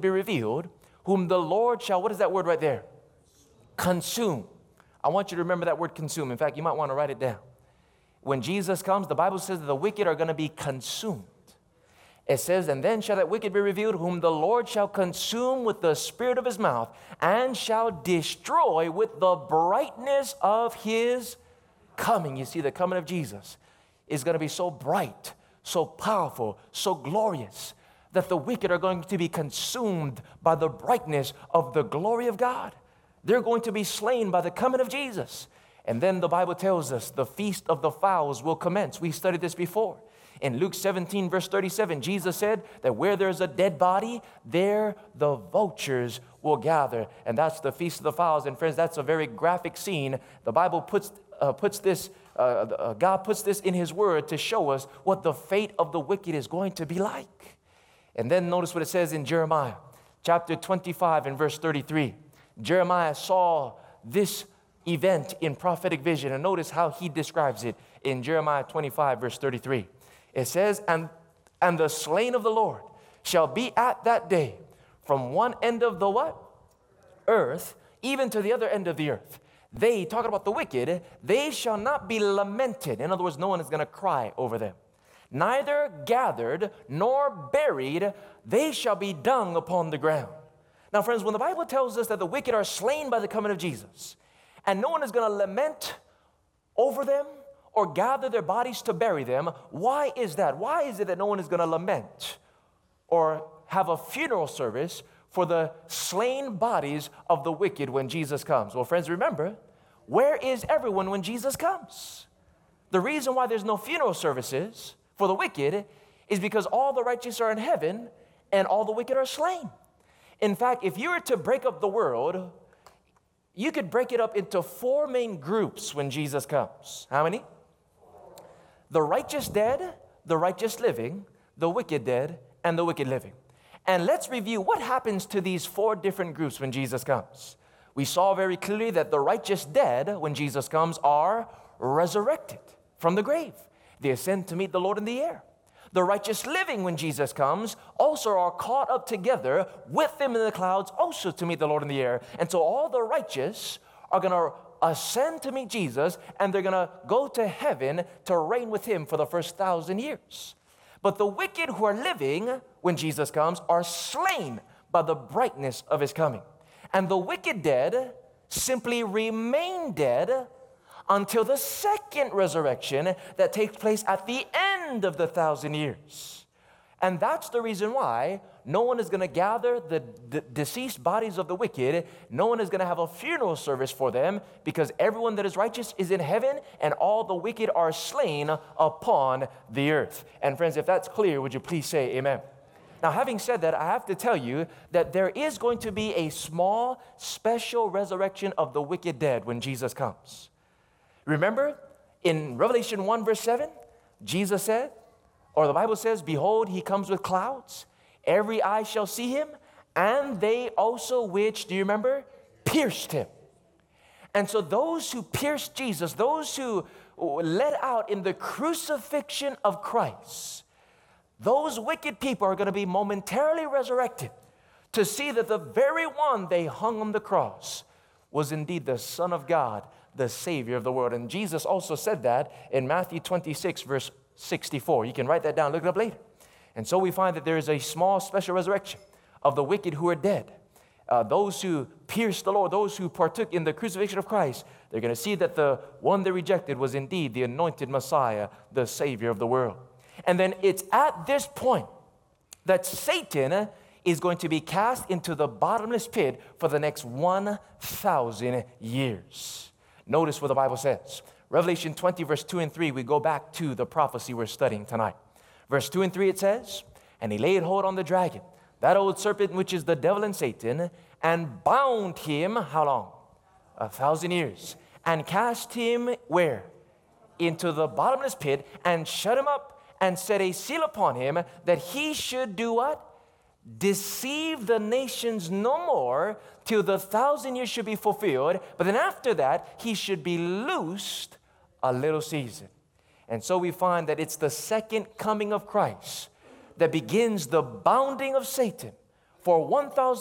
be revealed, whom the Lord shall, what is that word right there? Consume. I want you to remember that word consume. In fact, you might want to write it down. When Jesus comes, the Bible says that the wicked are going to be consumed. It says, and then shall that wicked be revealed, whom the Lord shall consume with the spirit of his mouth, and shall destroy with the brightness of his coming. You see, the coming of Jesus is going to be so bright, so powerful, so glorious, that the wicked are going to be consumed by the brightness of the glory of God. They're going to be slain by the coming of Jesus. And then the Bible tells us the feast of the fowls will commence. We studied this before. In Luke 17, verse 37, Jesus said that where there's a dead body, there the vultures will gather. And that's the feast of the fowls. And friends, that's a very graphic scene. The Bible God puts this in his word to show us what the fate of the wicked is going to be like. And then notice what it says in Jeremiah chapter 25 and verse 33. Jeremiah saw this event in prophetic vision. And notice how he describes it in Jeremiah 25 verse 33. It says, and the slain of the Lord shall be at that day from one end of the what? Earth, even to the other end of the earth. They, talking about the wicked, they shall not be lamented. In other words, no one is going to cry over them. Neither gathered nor buried, they shall be dung upon the ground. Now, friends, when the Bible tells us that the wicked are slain by the coming of Jesus, and no one is going to lament over them or gather their bodies to bury them, why is that? Why is it that no one is going to lament or have a funeral service for the slain bodies of the wicked when Jesus comes? Well, friends, remember, where is everyone when Jesus comes? The reason why there's no funeral services for the wicked is because all the righteous are in heaven and all the wicked are slain. In fact, if you were to break up the world, you could break it up into 4 main groups when Jesus comes. How many? The righteous dead, the righteous living, the wicked dead, and the wicked living. And let's review what happens to these 4 different groups when Jesus comes. We saw very clearly that the righteous dead, when Jesus comes, are resurrected from the grave. They ascend to meet the Lord in the air. The righteous living, when Jesus comes, also are caught up together with them in the clouds, also to meet the Lord in the air. And so all the righteous are going to ascend to meet Jesus, and they're going to go to heaven to reign with him for the first 1,000 years. But the wicked who are living when Jesus comes are slain by the brightness of his coming. And the wicked dead simply remain dead until the second resurrection that takes place at the end of the 1,000 years. And that's the reason why no one is going to gather the deceased bodies of the wicked. No one is going to have a funeral service for them, because everyone that is righteous is in heaven and all the wicked are slain upon the earth. And friends, if that's clear, would you please say amen? Now, having said that, I have to tell you that there is going to be a small, special resurrection of the wicked dead when Jesus comes. Remember, in Revelation 1, verse 7, Jesus said, or the Bible says, behold, he comes with clouds. Every eye shall see him, and they also which, do you remember, pierced him. And so those who pierced Jesus, those who led out in the crucifixion of Christ, those wicked people are going to be momentarily resurrected to see that the very one they hung on the cross was indeed the Son of God, the Savior of the world. And Jesus also said that in Matthew 26, verse 64. You can write that down, look it up later. And so we find that there is a small special resurrection of the wicked who are dead. Those who pierced the Lord, those who partook in the crucifixion of Christ, they're going to see that the one they rejected was indeed the anointed Messiah, the Savior of the world. And then it's at this point that Satan is going to be cast into the bottomless pit for the next 1,000 years. Notice what the Bible says. Revelation 20, verse 2 and 3, we go back to the prophecy we're studying tonight. Verse 2 and 3, it says, and he laid hold on the dragon, that old serpent which is the devil and Satan, and bound him, how long? 1,000 years. And cast him where? Into the bottomless pit, and shut him up, and set a seal upon him, that he should do what? Deceive the nations no more, till the 1,000 years should be fulfilled. But then after that, he should be loosed a little season. And so we find that it's the second coming of Christ that begins the bounding of Satan for 1,000